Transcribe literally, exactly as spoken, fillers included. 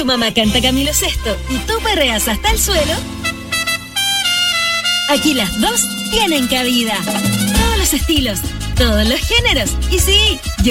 tu mamá canta Camilo Sesto y tú perreas hasta el suelo, aquí las dos tienen cabida. Todos los estilos, todos los géneros. Y sí, yo